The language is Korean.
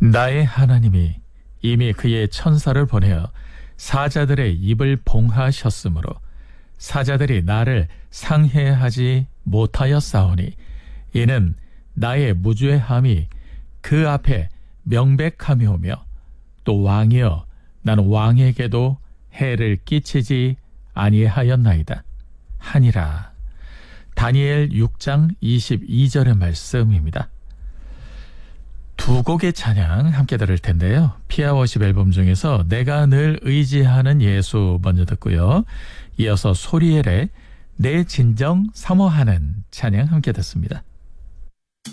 나의 하나님이 이미 그의 천사를 보내어 사자들의 입을 봉하셨으므로 사자들이 나를 상해하지 못하였사오니 이는 나의 무죄함이 그 앞에 명백함이오며 또 왕이여 나는 왕에게도 해를 끼치지 아니하였나이다 하니라. 다니엘 6장 22절의 말씀입니다. 두 곡의 찬양 함께 들을 텐데요. 피아워십 앨범 중에서 내가 늘 의지하는 예수 먼저 듣고요. 이어서 소리엘의 내 진정 사모하는 찬양 함께 듣습니다.